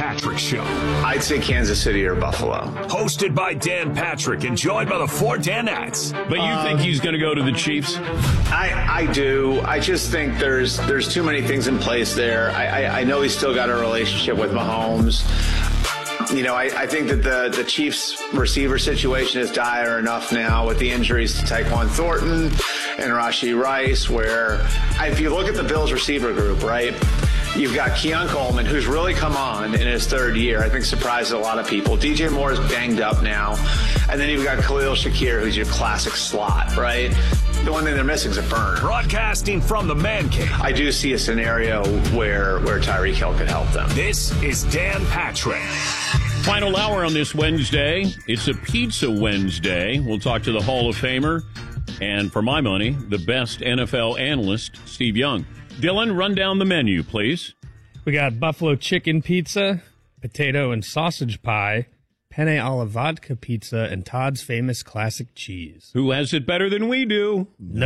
Patrick Show. I'd say Kansas City or Buffalo. Hosted by Dan Patrick and joined by the four Danettes. But you think he's going to go to the Chiefs? I do. I just think there's too many things in place there. I know he's still got a relationship with Mahomes. You know, I think that the Chiefs receiver situation is dire enough now with the injuries to Tyquan Thornton and Rashee Rice, where if you look at the Bills receiver group, right, you've got Keon Coleman, who's really come on in his third year. I think surprised a lot of people. DJ Moore is banged up now. And then you've got Khalil Shakir, who's your classic slot, right? The one thing they're missing is a burn. Broadcasting from the Man Cave. I do see a scenario where Tyreek Hill could help them. This is Dan Patrick. Final hour on this Wednesday. It's a Pizza Wednesday. We'll talk to the Hall of Famer and, for my money, the best NFL analyst, Steve Young. Dylan, run down the menu, please. We got buffalo chicken pizza, potato and sausage pie, penne alla vodka pizza, and Todd's famous classic cheese. Who has it better than we do?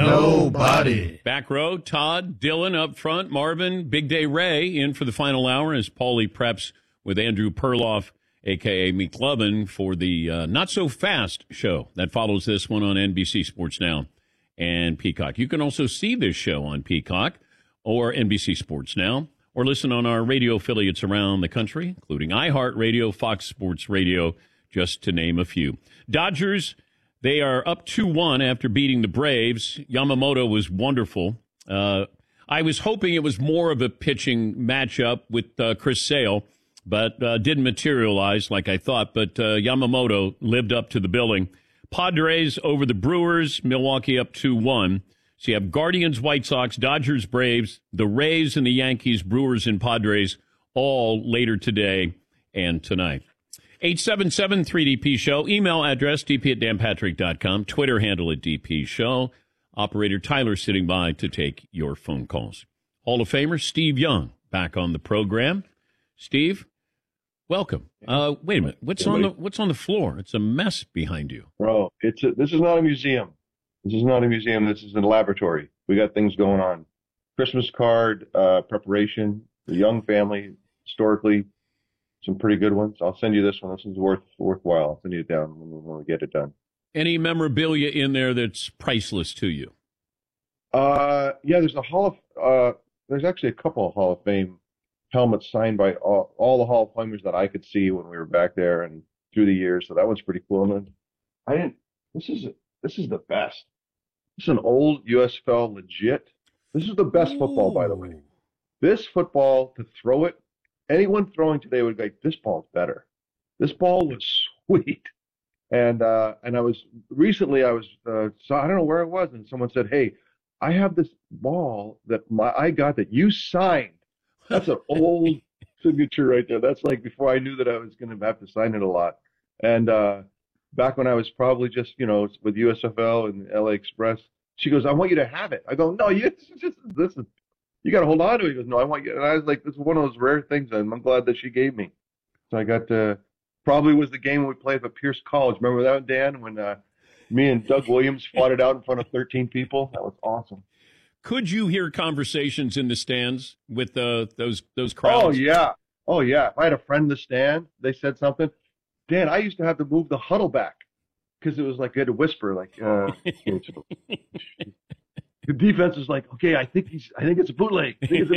Nobody. Back row, Todd, Dylan up front, Marvin, Big Day Ray in for the final hour as Paulie preps with Andrew Perloff, a.k.a. McLovin, for the not-so-fast show that follows this one on NBC Sports Now and Peacock. You can also see this show on Peacock or NBC Sports Now, or listen on our radio affiliates around the country, including iHeartRadio, Fox Sports Radio, just to name a few. Dodgers, they are up 2-1 after beating the Braves. Yamamoto was wonderful. I was hoping it was more of a pitching matchup with Chris Sale, but didn't materialize like I thought. But Yamamoto lived up to the billing. Padres over the Brewers, Milwaukee up 2-1. So you have Guardians, White Sox, Dodgers, Braves, the Rays and the Yankees, Brewers and Padres, all later today and tonight. 877-3DP Show. Email address, dp@danpatrick.com. Twitter handle at DP Show. Operator Tyler sitting by to take your phone calls. Hall of Famer Steve Young back on the program. Steve, welcome. Wait a minute. What's on the floor? It's a mess behind you. Bro, this is not a museum. This is not a museum. This is a laboratory. We got things going on. Christmas card preparation, the Young family, historically, some pretty good ones. I'll send you this one. This is worthwhile. I'll send you it down when we get it done. Any memorabilia in there that's priceless to you? Yeah, there's there's actually a couple of Hall of Fame helmets signed by all the Hall of Famers that I could see when we were back there and through the years. So that one's pretty cool. And this is the best. This is an old USFL legit. This is the best football, by the way. This football, to throw it, anyone throwing today would be like, this ball's better. This ball was sweet. And I was I don't know where it was, and someone said, hey, I have this ball that I got that you signed. That's an old signature right there. That's like before I knew that I was going to have to sign it a lot. And back when I was probably just, with USFL and LA Express, she goes, I want you to have it. I go, no, you got to hold on to it. He goes, no, I want you. And I was like, this is one of those rare things, and I'm glad that she gave me. So I got probably was the game when we played at Pierce College. Remember that, Dan, when me and Doug Williams fought it out in front of 13 people? That was awesome. Could you hear conversations in the stands with those crowds? Oh, yeah. If I had a friend in the stand, they said something. Dan, I used to have to move the huddle back because it was like you had to whisper, like, the defense was like, okay, I think it's a bootleg.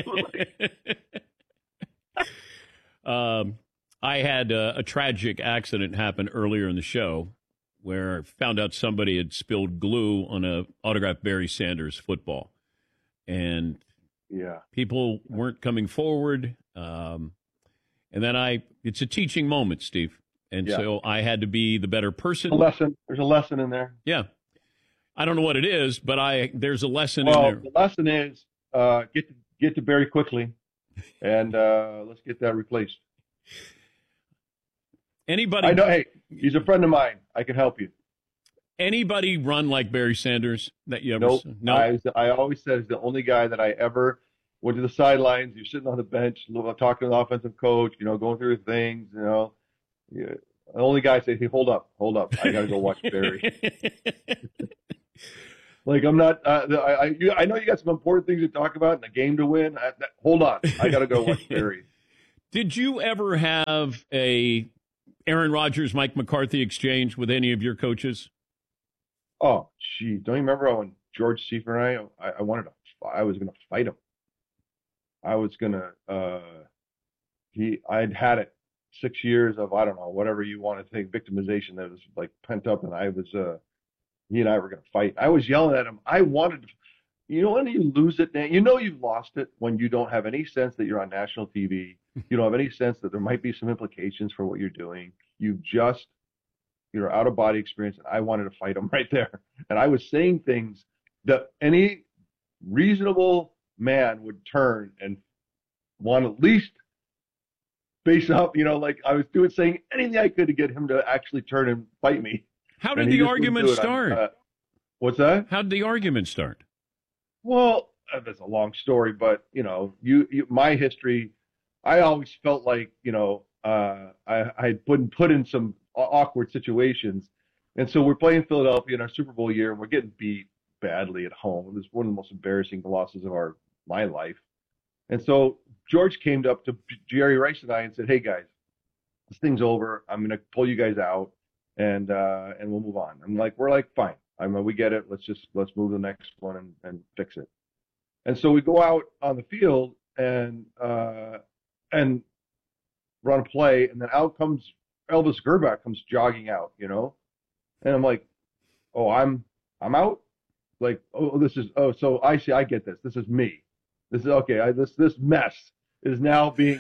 I had a tragic accident happen earlier in the show where I found out somebody had spilled glue on a autographed Barry Sanders football. And people weren't coming forward. And then it's a teaching moment, Steve. And so I had to be the better person. There's a lesson in there. Yeah. I don't know what it is, but there's a lesson in there. The lesson is get to Barry quickly, and let's get that replaced. Anybody? I know. Hey, he's a friend of mine. I can help you. Anybody run like Barry Sanders that you ever? Nope. No. I always said he's the only guy that I ever went to the sidelines. You're sitting on the bench, talking to the offensive coach. Going through things. The only guy said, "Hey, hold up, I got to go watch Barry." Like I'm not. I know you got some important things to talk about and a game to win. Hold on, I got to go watch Barry. Did you ever have a Aaron Rodgers, Mike McCarthy exchange with any of your coaches? Oh, gee, don't you remember when George Seifert and I was going to fight him. I was going to, I'd had it 6 years of, I don't know, whatever you want to think, victimization that was like pent up, and he and I were going to fight. I was yelling at him. I wanted to, when you lose it, Dan, you've lost it when you don't have any sense that you're on national TV. You don't have any sense that there might be some implications for what you're doing. You're out of body experience, and I wanted to fight him right there. And I was saying things that any reasonable man would turn and want to at least face up, like I was saying anything I could to get him to actually turn and fight me. How did the argument start? What's that? How did the argument start? Well, that's a long story, but my history, I always felt like, I'd been put in some awkward situations. And so we're playing Philadelphia in our Super Bowl year, and we're getting beat badly at home. It was one of the most embarrassing losses of my life. And so George came up to Jerry Rice and I and said, "Hey guys, this thing's over. I'm going to pull you guys out, and we'll move on." We're like, fine. We get it. Let's move to the next one and fix it. And so we go out on the field and run a play, and then out comes Elvis Grbac comes jogging out, and I'm like, "Oh, I'm out." Like, so I see, I get this. This is me. This is okay. This mess is now being,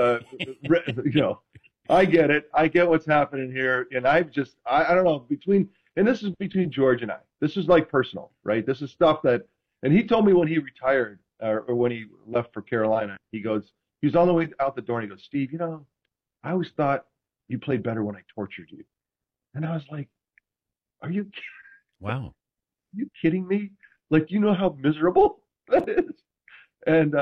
I get it. I get what's happening here. And I don't know, this is between George and I. This is like personal, right? This is stuff and he told me when he retired or when he left for Carolina, he was on the way out the door and he goes, "Steve, I always thought you played better when I tortured you." And I was like, "Are you Wow. Are you kidding me? Like, you know how miserable that is?" And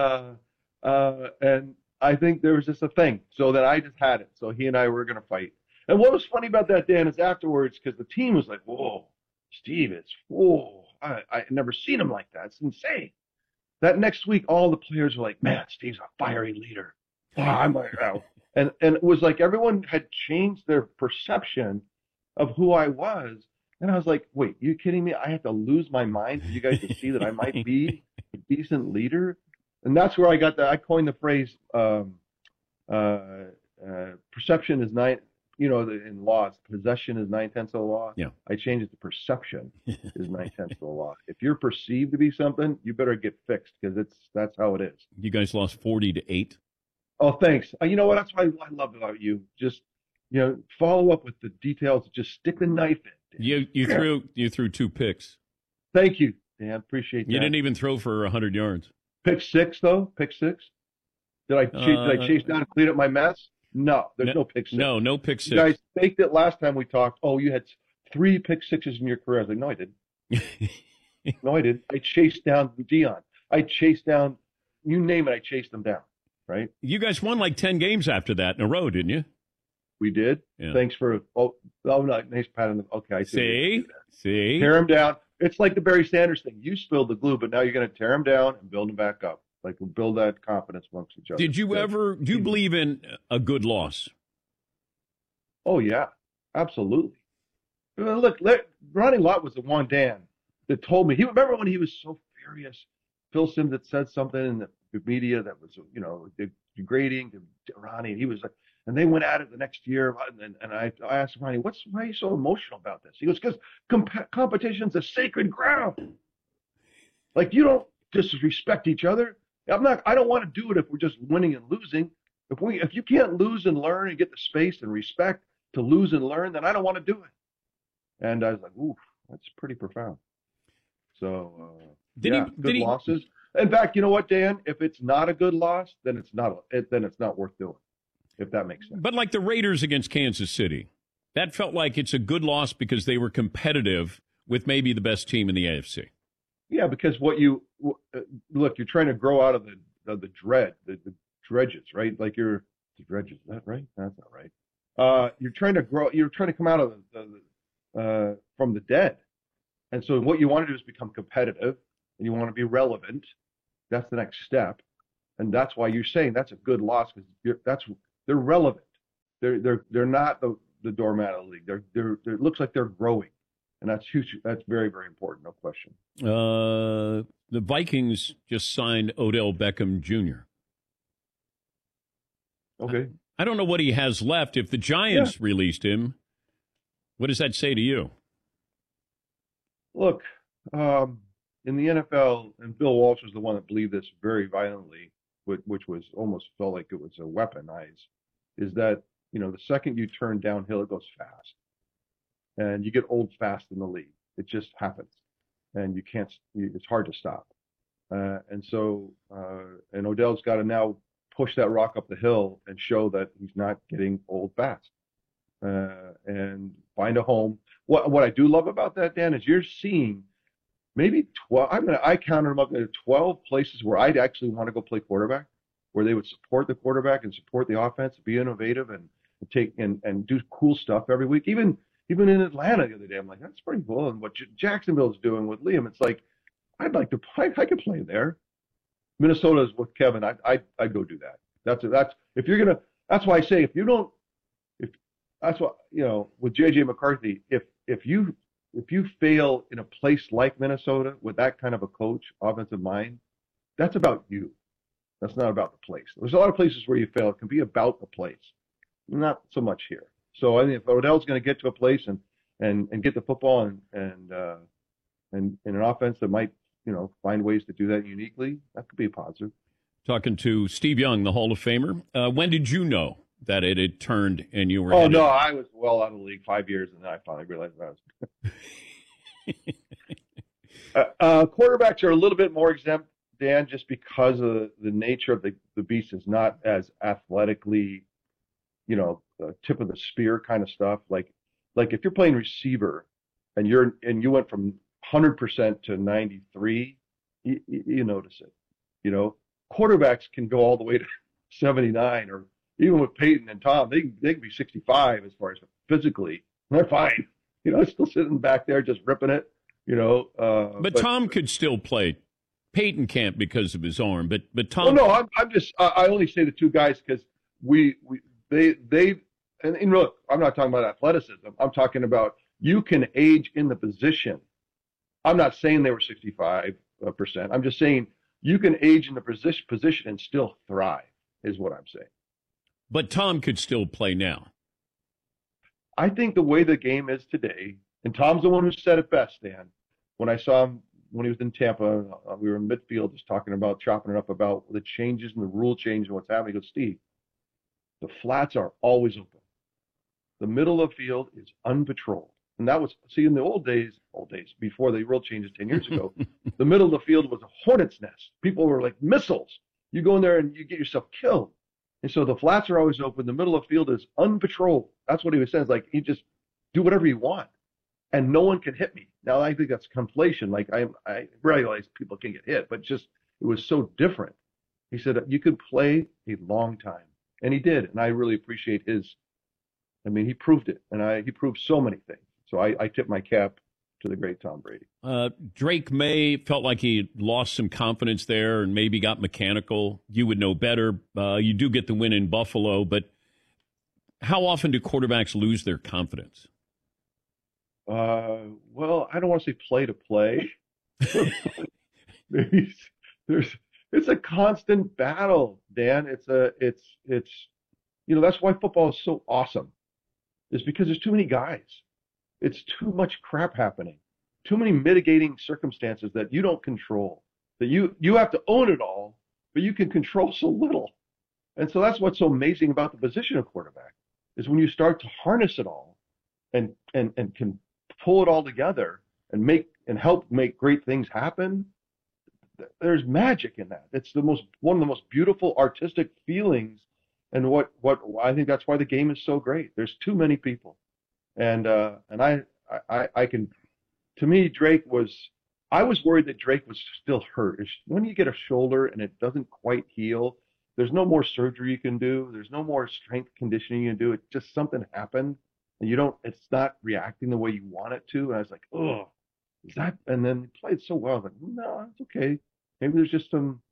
I think there was just a thing. So then I just had it. So he and I were going to fight. And what was funny about that, Dan, is afterwards, because the team was like, "Whoa, Steve, I never seen him like that. It's insane." That next week, all the players were like, "Man, Steve's a fiery leader." Wow, I'm like, "Oh." And it was like everyone had changed their perception of who I was. And I was like, "Wait, you kidding me? I have to lose my mind for you guys to see that I might be a decent leader?" And that's where I coined the phrase, perception is in laws, possession is 9/10 of the law. Yeah. I changed it to perception is 9/10 of the law. If you're perceived to be something, you better get fixed because that's how it is. You guys lost 40-8. Oh, thanks. You know what? That's what I love about you. Just, follow up with the details. Just stick the knife in. You threw 2 picks. Thank you, Dan. Appreciate that. You didn't even throw for 100 yards. Pick 6, though? Pick 6? Did I chase down and clean up my mess? No, there's no pick 6. No pick 6. You guys faked it last time we talked. Oh, you had 3 pick 6s in your career. I was like, no, I didn't. No, I didn't. I chased down Dion. I chased down, you name it, I chased them down, right? You guys won like 10 games after that in a row, didn't you? We did. Yeah. Thanks for, nice pat on the, okay, I see. See? Tear him down. It's like the Barry Sanders thing. You spilled the glue, but now you're going to tear him down and build him back up. Like, we'll build that confidence amongst each other. Do you believe in a good loss? Oh, yeah, absolutely. Look, Ronnie Lott was the one, Dan, that told me. Remember when he was so furious? Phil Simms had said something in the media that was, degrading to Ronnie. He was like, and they went at it the next year. And I asked Ronnie, why are you so emotional about this? He goes, because competition's a sacred ground. Like, you don't disrespect each other. I don't want to do it if we're just winning and losing. If you can't lose and learn and get the space and respect to lose and learn, then I don't want to do it. And I was like, ooh, that's pretty profound. So, good losses. In fact, you know what, Dan? If it's not a good loss, then it's not worth doing. If that makes sense. But like the Raiders against Kansas City, that felt like it's a good loss because they were competitive with maybe the best team in the AFC. Yeah, because look, you're trying to grow out of the dredges, right? Like the dredges, is that right? That's not right. You're trying to grow. You're trying to come out of from the dead, and so what you want to do is become competitive, and you want to be relevant. That's the next step. and that's why you're saying that's a good loss because they're relevant. They're not the doormat of the league. It looks like they're growing, and that's huge. That's very, very important, no question. The Vikings just signed Odell Beckham Jr. Okay. I don't know what he has left. If the Giants released him, what does that say to you? Look, in the NFL, and Bill Walsh was the one that believed this very violently, which was almost felt like it was a weaponized, is that, the second you turn downhill, it goes fast. And you get old fast in the league. It just happens. And it's hard to stop. And Odell's got to now push that rock up the hill and show that he's not getting old fast. And find a home. What I do love about that, Dan, is you're seeing maybe 12. I counted them up to 12 places where I'd actually want to go play quarterback, where they would support the quarterback and support the offense, be innovative and take and do cool stuff every week. Even in Atlanta the other day, I'm like, that's pretty cool. And what Jacksonville's doing with Liam, it's like, I'd like to play. I could play there. Minnesota's with Kevin. I'd go do that. That's if you're gonna. That's why I say if that's what with JJ McCarthy, if you fail in a place like Minnesota with that kind of a coach, offensive mind, that's about you. That's not about the place. There's a lot of places where you fail. It can be about the place, not so much here. So I think if Odell's going to get to a place and get the football and in an offense that might find ways to do that uniquely, that could be a positive. Talking to Steve Young, the Hall of Famer. When did you know that it had turned and you were? Oh no, I was well out of the league 5 years, and then I finally realized that I was. Quarterbacks are a little bit more exempt, Dan, just because of the nature of the beast is not as athletically, tip of the spear kind of stuff. Like if you're playing receiver, and you went from 100% to 93, you notice it. Quarterbacks can go all the way to 79, or even with Peyton and Tom, they can be 65 as far as physically. They're fine. Still sitting back there just ripping it. But Tom could still play. Peyton can't because of his arm, but Tom. Well, no, I'm just. I only say the two guys because they and look, I'm not talking about athleticism. I'm talking about you can age in the position. I'm not saying they were 65%. I'm just saying you can age in the position and still thrive, is what I'm saying. But Tom could still play now. I think the way the game is today, and Tom's the one who said it best, Dan. When I saw him when he was in Tampa, we were in midfield just chopping it up about the changes and the rule change and what's happening. He goes, Steve, the flats are always open. The middle of the field is unpatrolled. And that was, in the old days, before the rule changes 10 years ago, the middle of the field was a hornet's nest. People were like missiles. You go in there and you get yourself killed. And so the flats are always open. The middle of the field is unpatrolled. That's what he was saying. It's like, you just do whatever you want. And no one can hit me. Now, I think that's conflation. Like, I realize people can get hit, but it was so different. He said, you could play a long time. And he did. And I really appreciate he proved it. And he proved so many things. So I tip my cap to the great Tom Brady. Drake May felt like he lost some confidence there and maybe got mechanical. You would know better. You do get the win in Buffalo, but how often do quarterbacks lose their confidence? Well, I don't want to say play to play. It's a constant battle, Dan. It's that's why football is so awesome. Is because there's too many guys. It's too much crap happening. Too many mitigating circumstances that you don't control. That you have to own it all, but you can control so little. And so that's what's so amazing about the position of quarterback is when you start to harness it all and can pull it all together and help make great things happen. There's magic in that. It's one of the most beautiful artistic feelings. And what I think that's why the game is so great. There's too many people. And I can, to me, I was worried that Drake was still hurt. When you get a shoulder and it doesn't quite heal, there's no more surgery you can do. There's no more strength conditioning you can do. It's just something happened and it's not reacting the way you want it to. And I was like, oh, is that, and then he played so well. I was like, no, it's okay. Maybe there's just some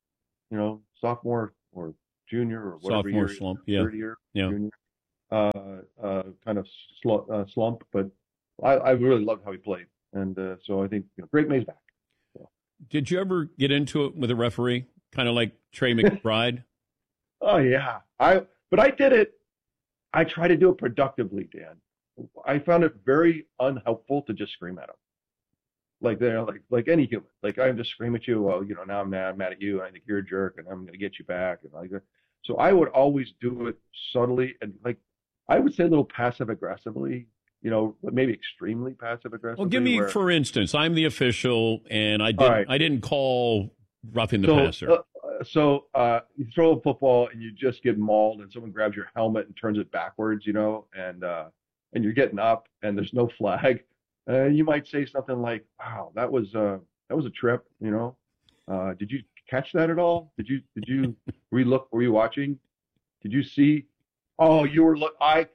sophomore or junior or whatever Sophomore year, slump, yeah. third year, Yeah. junior, kind of slump. But I really loved how he played, and so I think Drake May's back. So. Did you ever get into it with a referee, kind of like Trey McBride? Oh yeah, but I did it. I try to do it productively, Dan. I found it very unhelpful to just scream at him. Like they're like any human. Like I just scream at you. Well, now I'm mad at you, and I think you're a jerk, and I'm going to get you back, and like that. So I would always do it subtly, and like I would say a little passive aggressively. But maybe extremely passive aggressively. Well, give me, for instance, I'm the official, and I didn't call roughing the passer. So you throw a football and you just get mauled, and someone grabs your helmet and turns it backwards, and you're getting up, and there's no flag. You might say something like, "Wow, that was a trip." Did you catch that at all? Were you watching? Did you see? Oh, you were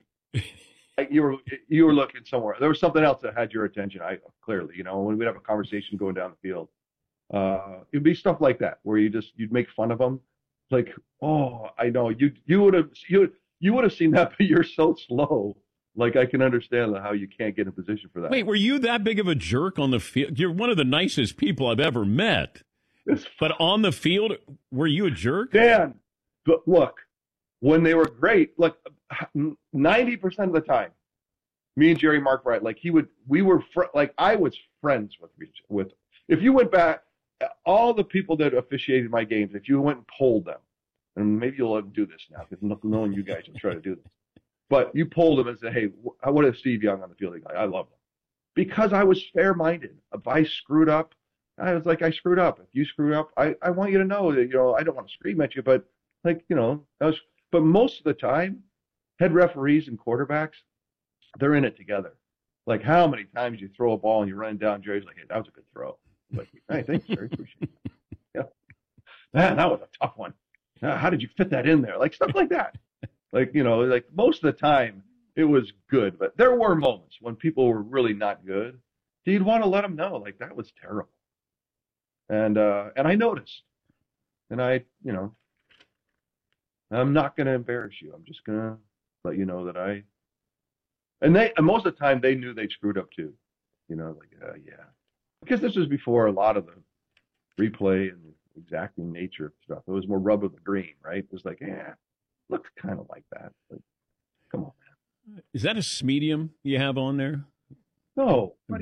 you were looking somewhere. There was something else that had your attention. Clearly, when we'd have a conversation going down the field, it'd be stuff like that where you'd make fun of them. Like, oh, I know you would have seen that, but you're so slow. Like, I can understand how you can't get in position for that. Wait, were you that big of a jerk on the field? You're one of the nicest people I've ever met. But on the field, were you a jerk? Dan, but look, when they were great, like 90% of the time, me and Jerry Mark Wright, I was friends with. If you went back, all the people that officiated my games, if you went and polled them, and maybe you'll do this now because knowing you guys will try to do this. But you polled them and said, hey, what is Steve Young on the field? I love him. Because I was fair-minded. If I screwed up, I was like, I screwed up. If you screwed up, I want you to know that, I don't want to scream at you, but but most of the time, head referees and quarterbacks, they're in it together. Like how many times you throw a ball and you're running down, Jerry's like, hey, that was a good throw. Like, hey, thanks, Jerry. Appreciate it. Yeah. Man, that was a tough one. How did you fit that in there? Like stuff like that. Like most of the time it was good, but there were moments when people were really not good. You'd want to let them know, like, that was terrible. And I noticed, and I'm not going to embarrass you. I'm just going to let you know that and most of the time they knew they screwed up too, yeah, because this was before a lot of the replay and the exacting nature of stuff. It was more rub of the green, right? It was like, yeah. Looks kind of like that. Like, come on, man. Is that a medium you have on there? No. What?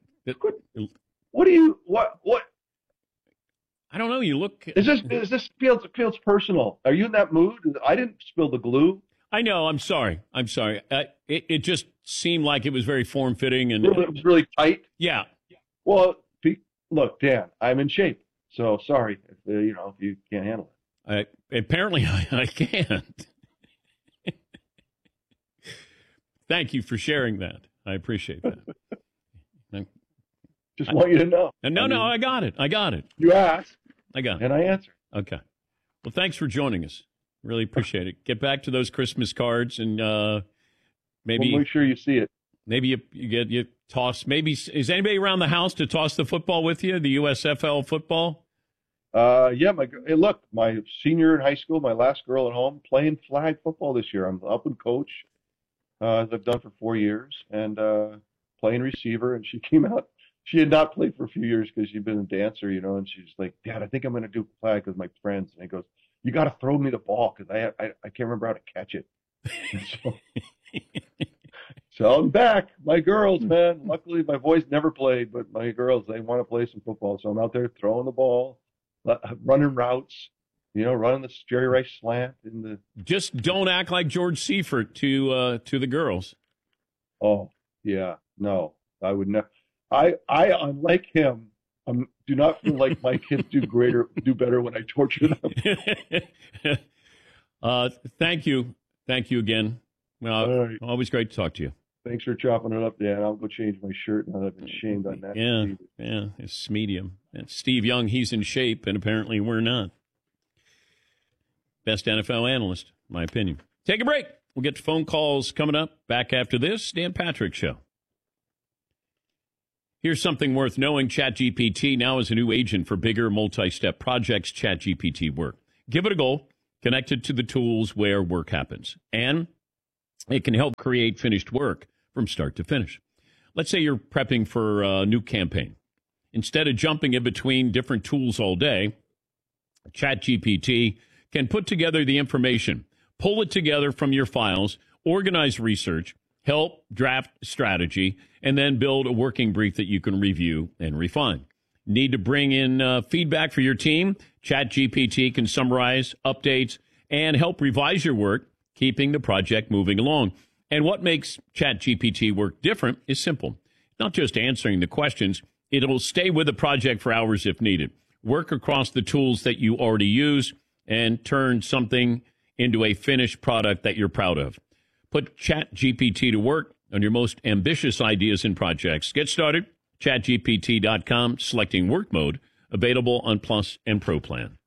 I don't know. You look. Is this feels personal? Are you in that mood? I didn't spill the glue. I know. I'm sorry. It just seemed like it was very form fitting and it was really tight. Yeah. Well, look, Dan, I'm in shape. So sorry if you can't handle it. Apparently, I can't. Thank you for sharing that. I appreciate that. Just want you to know. No, I got it. You asked. I got it. And I answered. Okay. Well, thanks for joining us. Really appreciate it. Get back to those Christmas cards and maybe we'll make sure you see it. Maybe you toss. Maybe is anybody around the house to toss the football with you? The USFL football. Yeah, my senior in high school, my last girl at home, playing flag football this year. I'm up and coach, as I've done for 4 years, and playing receiver. And she came out. She had not played for a few years because she'd been a dancer, and she's like, Dad, I think I'm going to do flag with my friends. And he goes, you got to throw me the ball because I can't remember how to catch it. So I'm back. My girls, man. Luckily, my boys never played, but my girls, they want to play some football. So I'm out there throwing the ball. Running routes, running the Jerry Rice slant. Just don't act like George Seifert to the girls. Oh, yeah. No, I would never. I unlike him, do not feel like my kids do better when I torture them. Thank you. Thank you again. Well, right. Always great to talk to you. Thanks for chopping it up, Dan. I'll go change my shirt now that I've been shamed on that. Yeah, it's medium. And Steve Young, he's in shape, and apparently we're not. Best NFL analyst, in my opinion. Take a break. We'll get to phone calls coming up. Back after this, Dan Patrick Show. Here's something worth knowing. ChatGPT now is a new agent for bigger multi-step projects. ChatGPT work. Give it a go. Connect it to the tools where work happens. And it can help create finished work from start to finish. Let's say you're prepping for a new campaign. Instead of jumping in between different tools all day, ChatGPT can put together the information, pull it together from your files, organize research, help draft strategy, and then build a working brief that you can review and refine. Need to bring in feedback for your team? ChatGPT can summarize updates and help revise your work, keeping the project moving along. And what makes ChatGPT work different is simple. Not just answering the questions, it'll stay with the project for hours if needed. Work across the tools that you already use and turn something into a finished product that you're proud of. Put ChatGPT to work on your most ambitious ideas and projects. Get started, chatgpt.com, selecting work mode, available on Plus and Pro plan.